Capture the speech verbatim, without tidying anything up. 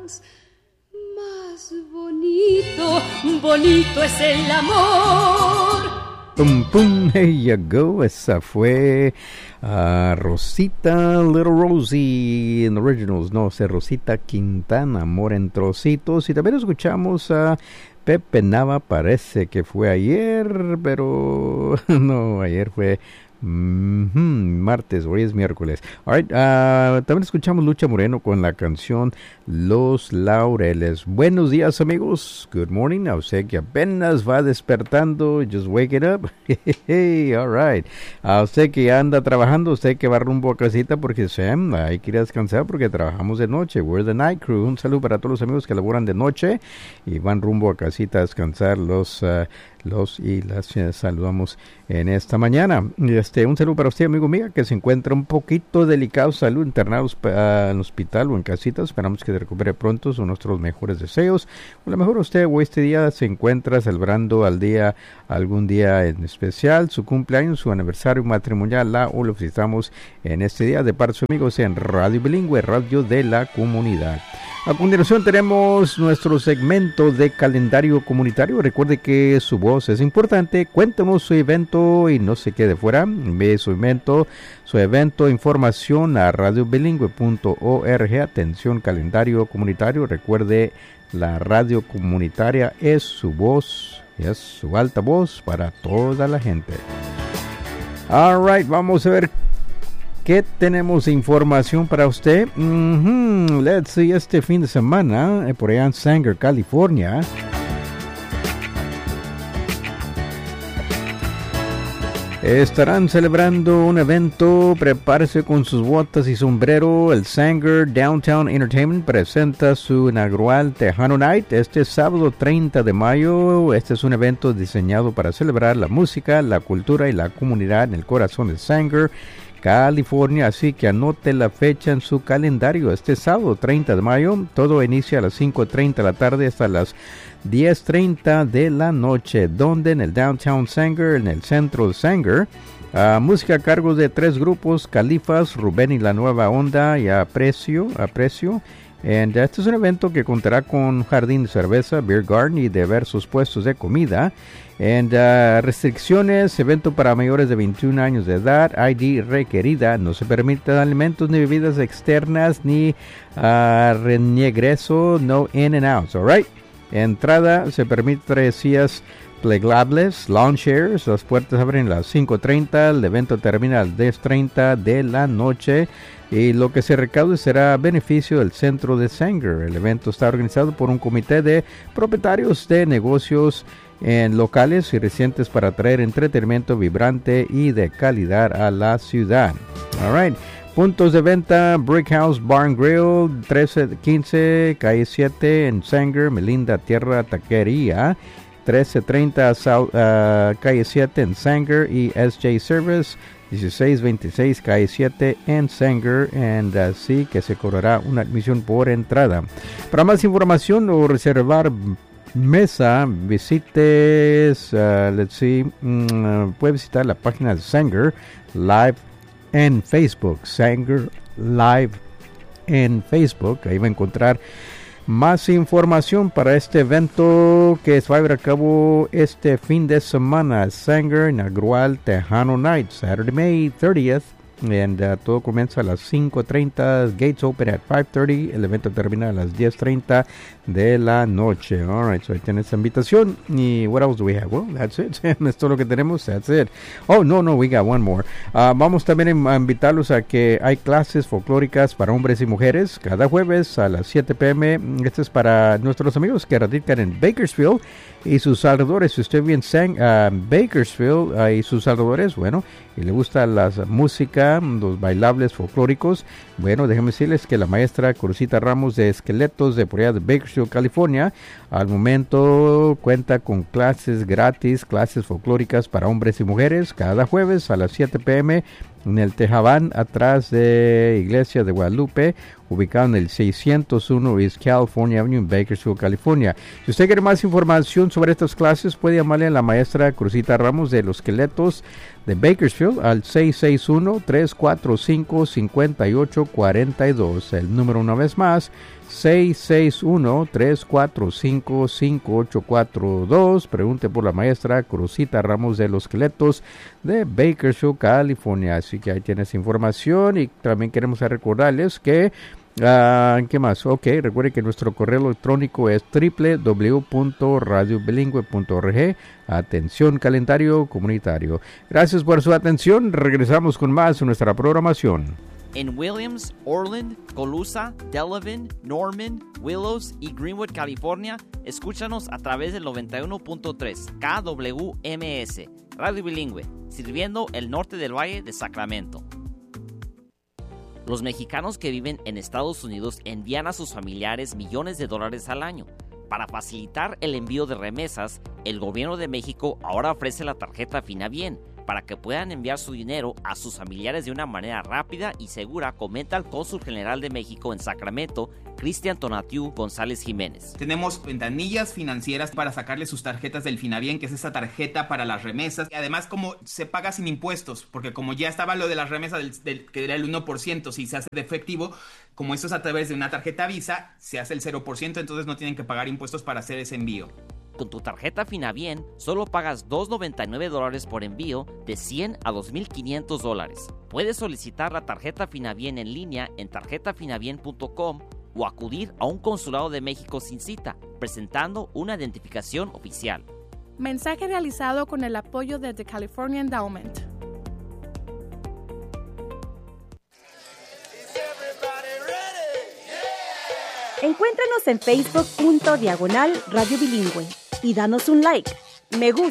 Más bonito, bonito es el amor. Pum, pum, there you go. Esa fue uh, Rosita, Little Rosie en Originals. No, es Rosita Quintana, Amor en Trocitos. Y también escuchamos a Pepe Nava, parece que fue ayer, pero no, ayer fue mm-hmm, martes, hoy es miércoles. All right, uh, también escuchamos Lucha Moreno con la canción Los Laureles. Buenos días, amigos. Good morning. A usted que apenas va despertando, just waking up. Hey, all right. A usted que ya anda trabajando, usted que va rumbo a casita porque Sam, hay que ir a descansar porque trabajamos de noche. We're the night crew. Un saludo para todos los amigos que laboran de noche y van rumbo a casita a descansar. Los uh, los y las uh, saludamos en esta mañana. Este, un saludo para usted, amigo mío, que se encuentra un poquito delicado, salud, internado uh, en el hospital o en casita. Esperamos que se recupere pronto, son nuestros mejores deseos. A lo mejor usted o este día se encuentra celebrando al día, algún día en especial, su cumpleaños, su aniversario matrimonial, la o lo visitamos en este día de parte de sus amigos en Radio Bilingüe, Radio de la Comunidad. A continuación tenemos nuestro segmento de calendario comunitario. Recuerde que su voz es importante. Cuéntanos su evento y no se quede fuera. Envíe su evento, su evento, información a radio bilingüe punto org. Atención, calendario comunitario. Recuerde, la radio comunitaria es su voz, es su alta voz para toda la gente. All right, vamos a ver ¿qué tenemos información para usted? Mm-hmm. Let's see, este fin de semana, eh, por allá en Sanger, California, estarán celebrando un evento. Prepárese con sus botas y sombrero. El Sanger Downtown Entertainment presenta su inaugural Tejano Night este sábado treinta de mayo. Este es un evento diseñado para celebrar la música, la cultura y la comunidad en el corazón de Sanger, California, así que anote la fecha en su calendario. Este sábado treinta de mayo, todo inicia a las cinco treinta de la tarde hasta las diez treinta de la noche, donde en el Downtown Sanger, en el centro de Sanger, uh, música a cargo de tres grupos: Califas, Rubén y la Nueva Onda y Aprecio, Aprecio. And, uh, este es un evento que contará con jardín de cerveza, beer garden y diversos puestos de comida. And, uh, restricciones: evento para mayores de veintiún años de edad, I D requerida, no se permiten alimentos ni bebidas externas ni uh, reingreso, no in and out, alright. Entrada: se permite tres sillas plegables, lawn chairs. Las puertas abren a las cinco treinta, el evento termina a las diez treinta de la noche. Y lo que se recaude será a beneficio del centro de Sanger. El evento está organizado por un comité de propietarios de negocios en locales y recientes para traer entretenimiento vibrante y de calidad a la ciudad. All right. Puntos de venta: Brick House Barn Grill, trece quince, calle siete en Sanger, Melinda Tierra Taquería, trece treinta, South, uh, calle siete en Sanger, y S J Service, dieciséis veintiséis, calle siete en Sanger, and así uh, que se cobrará una admisión por entrada. Para más información o reservar mesa, visites, uh, let's see, um, puede visitar la página de Sanger Live en Facebook, Sanger Live en Facebook. Ahí va a encontrar más información para este evento que se va a llevar a cabo este fin de semana. Sanger Inaugural Tejano Night, Saturday, May thirtieth. And, uh, todo comienza a las cinco treinta, gates open at five thirty, el evento termina a las diez treinta de la noche. Alright, so ahí tienes esta invitación. Y what else do we have? Well, that's it. Es todo lo que tenemos, that's it. Oh, no, no, we got one more. Uh, vamos también a invitarlos a que hay clases folclóricas para hombres y mujeres cada jueves a las siete p.m. Este es para nuestros amigos que radican en Bakersfield y sus alrededores. Si usted viene en uh, Bakersfield uh, y sus alrededores, bueno, y le gusta la música, los bailables folclóricos, bueno, déjenme decirles que la maestra Cruzita Ramos de Esqueletos de por allá de Bakersfield, California, al momento cuenta con clases gratis, clases folclóricas para hombres y mujeres cada jueves a las siete p.m. en el Tejabán, atrás de Iglesia de Guadalupe, ubicado en el seiscientos uno East California Avenue en Bakersfield, California. Si usted quiere más información sobre estas clases, puede llamarle a la maestra Cruzita Ramos de los Esqueletos de Bakersfield al seis seis uno, tres cuatro cinco, cinco ocho cuatro dos. El número una vez más, seis seis uno, tres cuatro cinco, cinco ocho cuatro dos. Pregunte por la maestra Cruzita Ramos de los Esqueletos de Bakersfield, California. Así que ahí tienes información, y también queremos recordarles que Uh, ¿qué más? Ok, recuerde que nuestro correo electrónico es doble u doble u doble u punto radio bilingüe punto org. Atención, calendario comunitario. Gracias por su atención. Regresamos con más de nuestra programación. En Williams, Orland, Colusa, Delavan, Norman, Willows y Greenwood, California, escúchanos a través del noventa y uno punto tres K W M S, Radio Bilingüe, sirviendo el norte del Valle de Sacramento. Los mexicanos que viven en Estados Unidos envían a sus familiares millones de dólares al año. Para facilitar el envío de remesas, el gobierno de México ahora ofrece la tarjeta Finabien para que puedan enviar su dinero a sus familiares de una manera rápida y segura, comenta el cónsul general de México en Sacramento, Cristian Tonatiu González Jiménez. Tenemos ventanillas financieras para sacarle sus tarjetas del Finabien, que es esa tarjeta para las remesas. Y además, como se paga sin impuestos, porque como ya estaba lo de las remesas, del, del, que era el uno por ciento si se hace de efectivo, como esto es a través de una tarjeta Visa, se hace el cero por ciento, entonces no tienen que pagar impuestos para hacer ese envío. Con tu tarjeta Finabien, solo pagas dos noventa y nueve dólares por envío de cien a dos mil quinientos dólares. Puedes solicitar la tarjeta Finabien en línea en tarjeta finabien punto com o acudir a un consulado de México sin cita, presentando una identificación oficial. Mensaje realizado con el apoyo de The California Endowment. Encuéntranos en Facebook punto diagonal Radio Bilingüe y danos un like, me gusta